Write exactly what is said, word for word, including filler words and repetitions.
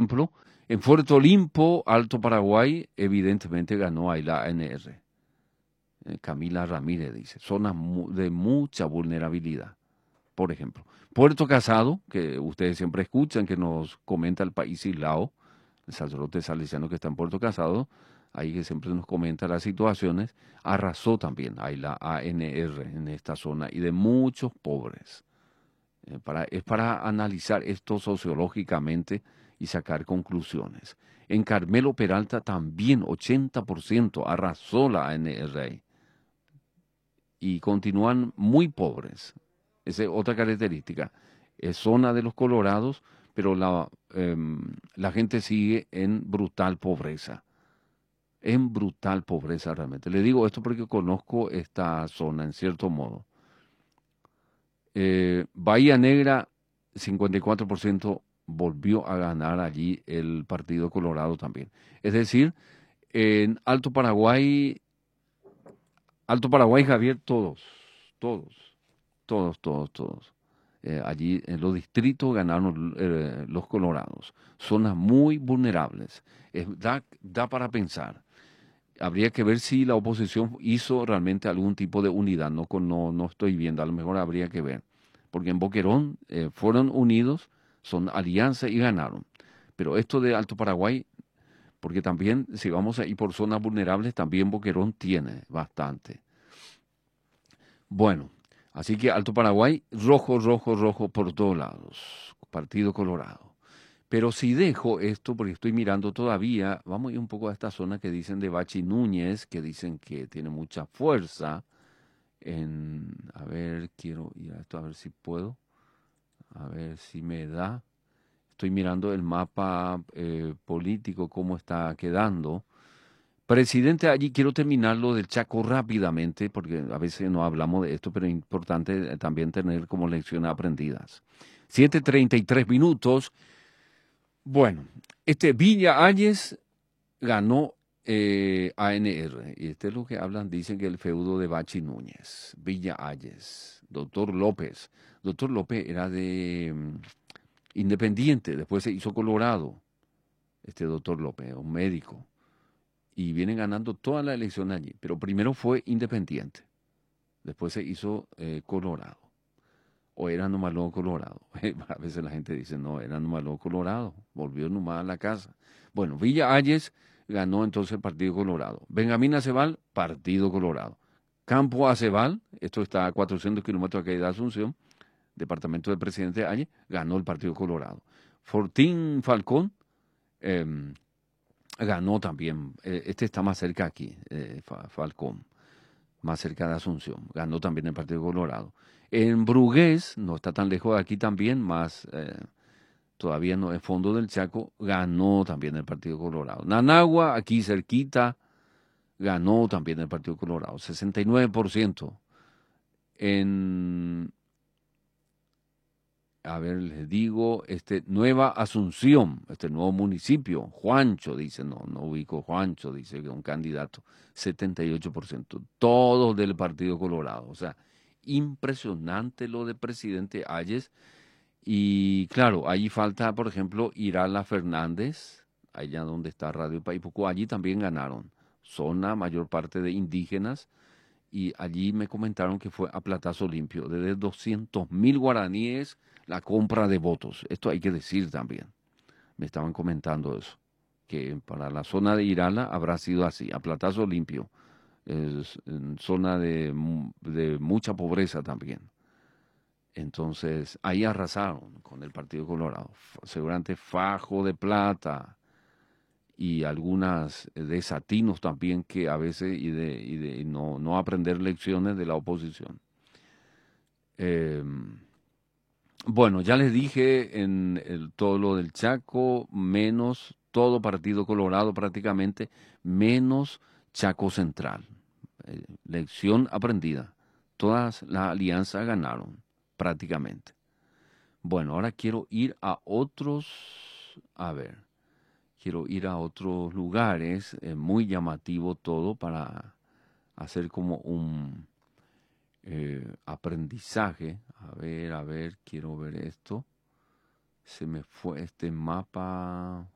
ejemplo, en Puerto Olimpo, Alto Paraguay, evidentemente ganó ahí la A N R. Eh, Camila Ramírez dice, zonas mu de mucha vulnerabilidad. Por ejemplo, Puerto Casado, que ustedes siempre escuchan, que nos comenta el país Islao, el sacerdote salesiano que está en Puerto Casado, ahí que siempre nos comenta las situaciones, arrasó también ahí la A N R en esta zona y de muchos pobres. Eh, para, es para analizar esto sociológicamente y sacar conclusiones. En Carmelo Peralta también ochenta por ciento arrasó la A N R y continúan muy pobres. Esa es otra característica. Es zona de los Colorados, pero la, eh, la gente sigue en brutal pobreza. En brutal pobreza realmente. Le digo esto porque conozco esta zona en cierto modo. Eh, Bahía Negra, cincuenta y cuatro por ciento volvió a ganar allí el Partido Colorado también. Es decir, en Alto Paraguay, Alto Paraguay, Javier, todos, todos, todos, todos, todos. Eh, allí en los distritos ganaron eh, los Colorados. Zonas muy vulnerables. Es, da, da para pensar. Habría que ver si la oposición hizo realmente algún tipo de unidad. No, no, no estoy viendo, a lo mejor habría que ver. Porque en Boquerón eh, fueron unidos, son alianza y ganaron. Pero esto de Alto Paraguay, porque también si vamos a ir por zonas vulnerables, también Boquerón tiene bastante. Bueno, así que Alto Paraguay, rojo, rojo, rojo por todos lados. Partido Colorado. Pero si dejo esto, porque estoy mirando todavía, vamos a ir un poco a esta zona que dicen de Bachi Núñez, que dicen que tiene mucha fuerza. En, a ver, quiero ir a esto, a ver si puedo. A ver si me da. Estoy mirando el mapa eh, político, cómo está quedando. Presidente, allí quiero terminarlo del Chaco rápidamente, porque a veces no hablamos de esto, pero es importante eh, también tener como lecciones aprendidas. siete treinta y tres minutos. Bueno, este Villa Ayes ganó eh, A N R. Y este es lo que hablan, dicen que el feudo de Bachi Núñez. Villa Ayes, doctor López. Doctor López era de mm, Independiente, después se hizo Colorado. Este doctor López, un médico. Y viene ganando toda la elección allí. Pero primero fue Independiente. Después se hizo eh, Colorado. O era nomás luego Colorado. A veces la gente dice, no, era nomás luego Colorado. Volvió nomás a la casa. Bueno, Villa Ayes ganó entonces el Partido Colorado. Benjamín Acebal, Partido Colorado. Campo Acebal, esto está a cuatrocientos kilómetros de aquí de Asunción, departamento del presidente Ayes, ganó el Partido Colorado. Fortín Falcón eh, ganó también, eh, este está más cerca aquí, eh, Falcón, más cerca de Asunción, ganó también el Partido Colorado. En Brugués, no está tan lejos de aquí también, más eh, todavía no es fondo del Chaco, ganó también el Partido Colorado. Nanagua, aquí cerquita, ganó también el Partido Colorado, sesenta y nueve por ciento. En, a ver, les digo, este, Nueva Asunción, este nuevo municipio, Juancho, dice, no, no ubico Juancho, dice que un candidato, setenta y ocho por ciento, todos del Partido Colorado, o sea, impresionante lo de presidente Ayes. Y claro, allí falta, por ejemplo, Irala Fernández, allá donde está Radio Paipuco, allí también ganaron. Zona mayor parte de indígenas y allí me comentaron que fue a platazo limpio, desde doscientos mil guaraníes la compra de votos. Esto hay que decir también. Me estaban comentando eso, que para la zona de Irala habrá sido así, a platazo limpio. Es en zona de, de mucha pobreza también. Entonces, ahí arrasaron con el Partido Colorado. Seguramente fajo de plata y algunas desatinos también que a veces y de, y de no, no aprender lecciones de la oposición. Eh, bueno, ya les dije en el, todo lo del Chaco, menos todo Partido Colorado prácticamente, menos Chaco Central. Eh, lección aprendida. Todas las alianzas ganaron prácticamente. Bueno, ahora quiero ir a otros, a ver, quiero ir a otros lugares, eh, muy llamativo todo para hacer como un eh, aprendizaje. A ver, a ver, quiero ver esto. Se me fue este mapa.